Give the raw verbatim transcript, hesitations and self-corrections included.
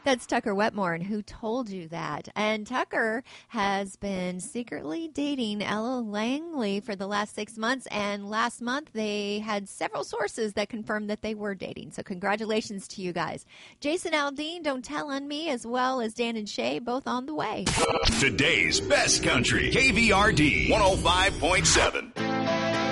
That's Tucker Wetmore, and who told you that? And Tucker has been secretly dating Ella Langley for the last six months, and last month they had several sources that confirmed that they were dating. So congratulations to you guys. Jason Aldean, Don't Tell on Me, as well as Dan and Shay, both on the way. Today's best country, K V R D one oh five point seven.